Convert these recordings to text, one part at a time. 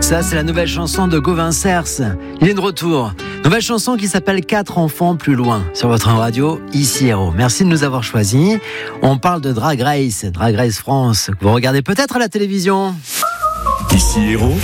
Ça, c'est la nouvelle chanson de Gauvin Cers. Il est de retour. Nouvelle chanson qui s'appelle 4 enfants plus loin sur votre radio, ici Héros. Merci de nous avoir choisis. On parle de Drag Race France, que vous regardez peut-être à la télévision. Ici Héros,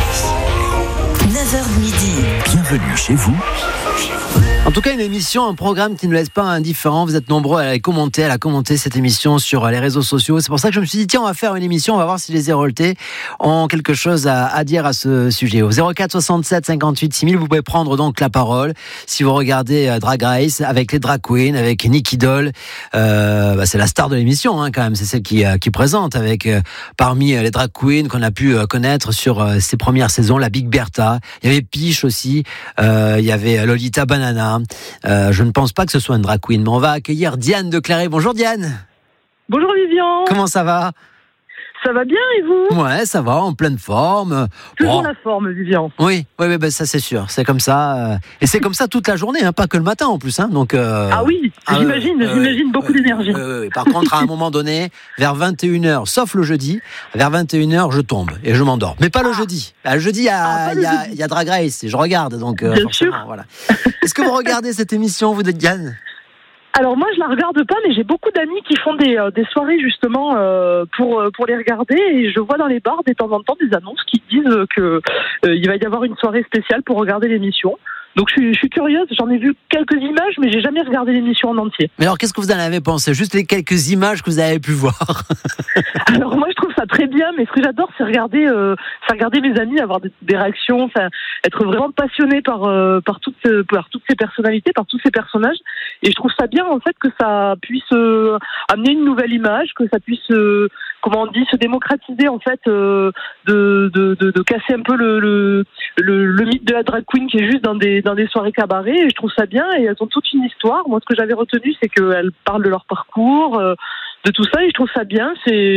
9h midi. Bienvenue chez vous. En tout cas, une émission, un programme qui ne laisse pas indifférent. Vous êtes nombreux à la commenter cette émission sur les réseaux sociaux. C'est pour ça que je me suis dit, tiens, on va faire une émission, on va voir si les Héroltais ont quelque chose à dire à ce sujet. Au 04 67 58 6000, vous pouvez prendre donc la parole. Si vous regardez Drag Race avec les drag queens, avec Nicky Doll, c'est la star de l'émission, quand même. C'est celle qui présente avec, parmi les drag queens qu'on a pu connaître sur ses premières saisons, la Big Bertha. Il y avait Piche aussi, il y avait Lolita Banana. Je ne pense pas que ce soit une drag queen, mais on va accueillir Diane de Claret. Bonjour Diane. Bonjour Vivian. Comment ça va ? Ça va bien et vous ? Ouais, ça va, en pleine forme. Toujours la forme, Vivian. Oui, ça c'est sûr, c'est comme ça. Et c'est comme ça toute la journée, pas que le matin en plus. Donc, ah oui, j'imagine beaucoup d'énergie. Par contre, à un moment donné, vers 21h, sauf le jeudi, vers 21h, je tombe et je m'endors. Mais pas le jeudi. Le jeudi, il y a Drag Race et je regarde. Donc, bien sûr. Voilà. Est-ce que vous regardez cette émission, vous, Diane ? Alors moi je la regarde pas, mais j'ai beaucoup d'amis qui font des soirées justement pour les regarder, et je vois dans les bars de temps en temps des annonces qui disent que il va y avoir une soirée spéciale pour regarder l'émission. Donc je suis curieuse, j'en ai vu quelques images, mais j'ai jamais regardé l'émission en entier. Mais alors qu'est-ce que vous en avez pensé ? Juste les quelques images que vous avez pu voir. Alors moi je trouve ça très bien, mais ce que j'adore c'est regarder mes amis avoir des réactions, être vraiment passionné par toutes ces personnalités, par tous ces personnages, et je trouve ça bien en fait que ça puisse amener une nouvelle image, que ça puisse se démocratiser en fait, de casser un peu le mythe de la drag queen qui est juste dans des soirées cabaret, et je trouve ça bien, et elles ont toute une histoire. Moi ce que j'avais retenu c'est qu'elles parlent de leur parcours, de tout ça, et je trouve ça bien.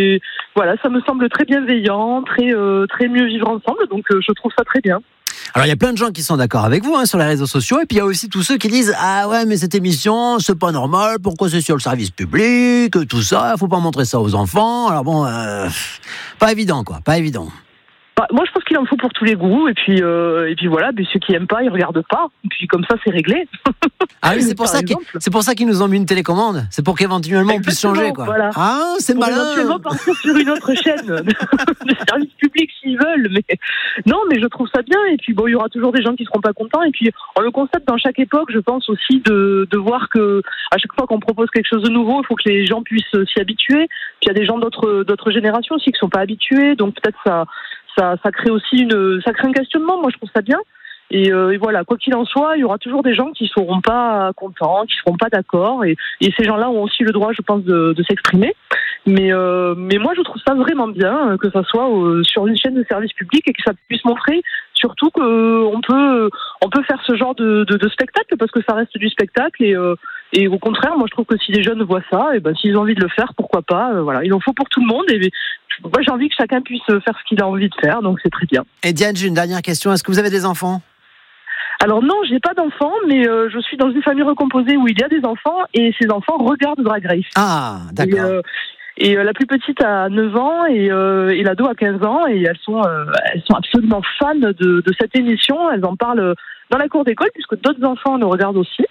Ça me semble très bienveillant, très mieux vivre ensemble, donc je trouve ça très bien. Alors il y a plein de gens qui sont d'accord avec vous sur les réseaux sociaux, et puis il y a aussi tous ceux qui disent ah ouais, mais cette émission c'est pas normal, pourquoi c'est sur le service public, tout ça, faut pas montrer ça aux enfants. Alors bon, pas évident. Moi je pense qu'il en faut pour tous les goûts, et puis voilà, mais ceux qui aiment pas ils regardent pas, et puis comme ça c'est réglé. Ah oui, c'est pour ça qu'ils nous ont mis une télécommande, c'est pour qu'éventuellement on puisse changer quoi. Voilà. Ah, c'est pour malin. Éventuellement partir sur une autre chaîne de service public s'ils veulent, mais je trouve ça bien, et puis il y aura toujours des gens qui seront pas contents, et puis on le constate dans chaque époque, je pense aussi de voir que à chaque fois qu'on propose quelque chose de nouveau, il faut que les gens puissent s'y habituer. Puis il y a des gens d'autres générations aussi qui sont pas habitués, donc peut-être ça crée aussi un questionnement. Moi je trouve ça bien, et voilà, quoi qu'il en soit, il y aura toujours des gens qui seront pas contents, qui seront pas d'accord, et ces gens-là ont aussi le droit, je pense, de s'exprimer, mais moi je trouve ça vraiment bien que ça soit sur une chaîne de service public, et que ça puisse montrer surtout qu'on peut faire ce genre de spectacle, parce que ça reste du spectacle, et au contraire, moi je trouve que si les jeunes voient ça, et s'ils ont envie de le faire, pourquoi pas, voilà, il en faut pour tout le monde, et moi j'ai envie que chacun puisse faire ce qu'il a envie de faire, donc c'est très bien. Et Diane, j'ai une dernière question, est-ce que vous avez des enfants ? Alors non, j'ai pas d'enfants, mais je suis dans une famille recomposée où il y a des enfants, et ces enfants regardent Drag Race. Ah, d'accord. Et la plus petite a 9 ans, et l'ado a 15 ans, et elles sont absolument fans de cette émission. Elles en parlent dans la cour d'école, puisque d'autres enfants le regardent aussi.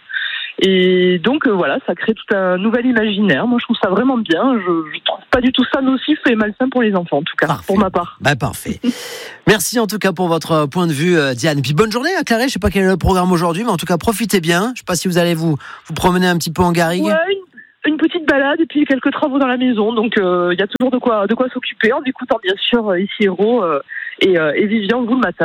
Et donc voilà, ça crée tout un nouvel imaginaire. Moi je trouve ça vraiment bien. Je trouve pas du tout ça nocif et malsain pour les enfants, en tout cas, parfait. Pour ma part. Parfait. Merci en tout cas pour votre point de vue, Diane. Et puis bonne journée à Claret. Je sais pas quel est le programme aujourd'hui, mais en tout cas profitez bien. Je sais pas si vous allez vous promener un petit peu en garrigue. Ouais, une petite balade, et puis quelques travaux dans la maison. Donc il y a toujours de quoi s'occuper, en écoutant bien sûr ici Héros et Vivian, vous le matin.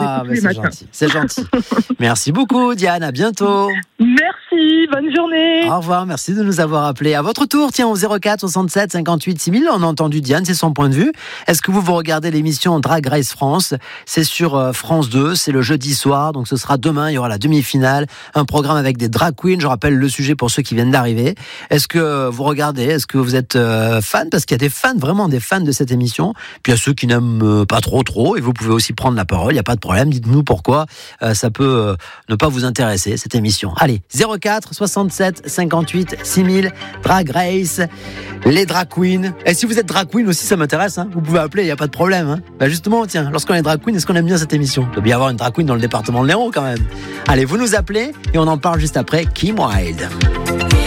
C'est gentil. Merci beaucoup Diane, à bientôt. Merci, bonne journée. Au revoir, merci de nous avoir appelés. À votre tour, tiens, au 04 67 58 6000, on a entendu Diane, c'est son point de vue. Est-ce que vous regardez l'émission Drag Race France ? C'est sur France 2, c'est le jeudi soir, donc ce sera demain, il y aura la demi-finale, un programme avec des drag queens, je rappelle le sujet pour ceux qui viennent d'arriver. Est-ce que vous regardez ? Est-ce que vous êtes fan ? Parce qu'il y a des fans, vraiment des fans de cette émission, puis il y a ceux qui n'aiment pas trop, micro et vous pouvez aussi prendre la parole, il n'y a pas de problème, dites-nous pourquoi ça peut ne pas vous intéresser cette émission. Allez, 04 67 58 6000, Drag Race, les drag queens. Et si vous êtes drag queen aussi, ça m'intéresse, hein. Vous pouvez appeler, il n'y a pas de problème, hein. Bah justement, tiens, lorsqu'on est drag queen, est-ce qu'on aime bien cette émission? Il doit bien y avoir une drag queen dans le département de l'Hérault quand même. Allez, vous nous appelez et on en parle juste après. Kim Wilde.